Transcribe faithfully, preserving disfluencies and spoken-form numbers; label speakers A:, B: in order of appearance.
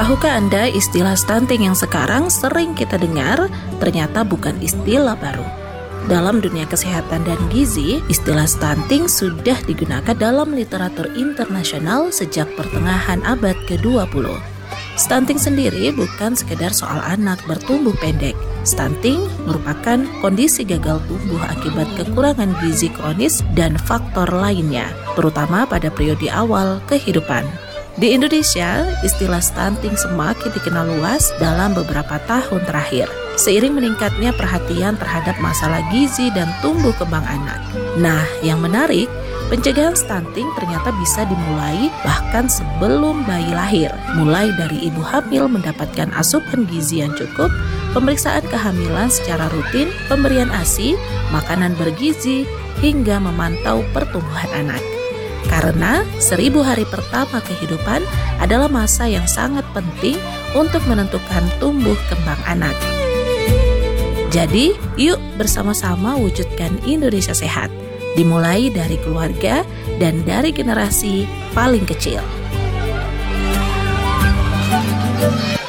A: Tahukah Anda istilah stunting yang sekarang sering kita dengar ternyata bukan istilah baru? Dalam dunia kesehatan dan gizi, istilah stunting sudah digunakan dalam literatur internasional sejak pertengahan abad ke dua puluh. Stunting sendiri bukan sekedar soal anak bertumbuh pendek. Stunting merupakan kondisi gagal tumbuh akibat kekurangan gizi kronis dan faktor lainnya, terutama pada periode awal kehidupan. Di Indonesia, istilah stunting semakin dikenal luas dalam beberapa tahun terakhir, seiring meningkatnya perhatian terhadap masalah gizi dan tumbuh kembang anak. Nah, yang menarik, pencegahan stunting ternyata bisa dimulai bahkan sebelum bayi lahir, mulai dari ibu hamil mendapatkan asupan gizi yang cukup, pemeriksaan kehamilan secara rutin, pemberian ASI, makanan bergizi, hingga memantau pertumbuhan anak. Karena seribu hari pertama kehidupan adalah masa yang sangat penting untuk menentukan tumbuh kembang anak. Jadi, yuk bersama-sama wujudkan Indonesia sehat, dimulai dari keluarga dan dari generasi paling kecil.